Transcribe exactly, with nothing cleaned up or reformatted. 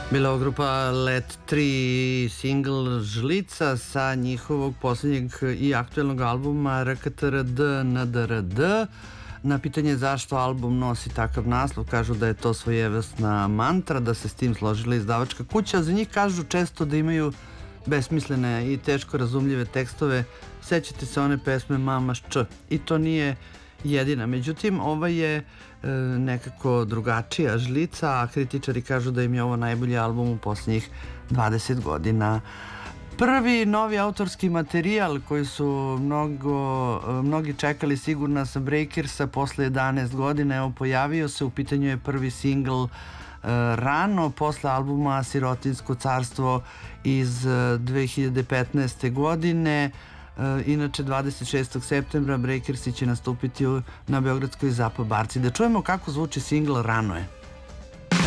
Bila je grupa Let tri single Žlica sa njihovog posljednjeg i aktuelnog albuma R K T R D N D R D. Na pitanje zašto album nosi takav naslov, kažu da je to svojevrsna mantra, da se s tim složila izdavačka kuća. Za njih kažu često da imaju besmislene i teško razumljive tekstove. Sećate se one pesme Mama Šč, i to nije jedina. Međutim, ova je e, nekako drugačija Žlica, a kritičari kažu da im je ovo najbolji album u posljednjih dvadeset godina. Prvi novi autorski materijal koji su mnogo, mnogi čekali, sigurna sam, Breakersa posle jedanaest godina, evo pojavio se. U pitanju je prvi singl e, Rano, posle albuma Sirotinsko carstvo iz dve hiljade petnaeste. godine. Inače, dvadeset šestog septembra Breakersi će nastupiti na beogradskoj Zapa barci. Da čujemo kako zvuči singl Rano je.